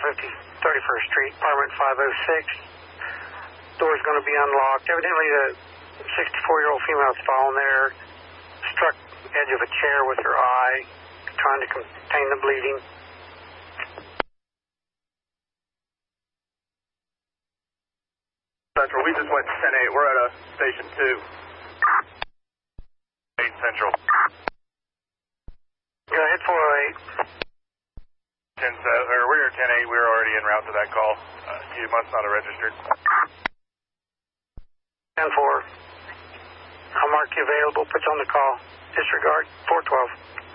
South 31st Street, apartment 506. Door's going to be unlocked. Evidently, the 64-year-old female that's fallen there struck the edge of a chair with her eye, trying to contain the bleeding. Central, we just went to 10-8. We're at a station 2. 8 Central. Go ahead, 408. 10-7, or we're at 10-8. We were already en route to that call. You must not have registered. 10-4. I'll mark you available. Put you on the call. Disregard 412.